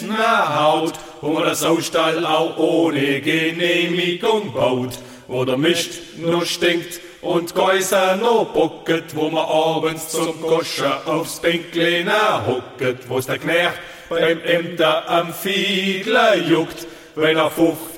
beschissene Haut, wo man das Saustall auch ohne Genehmigung baut, wo der Mist nur stinkt und Geiser noch bucket, wo man abends zum Goschen aufs Bänklein hucket, wo's der Knecht beim Ämter am Fiedler juckt, wenn er 50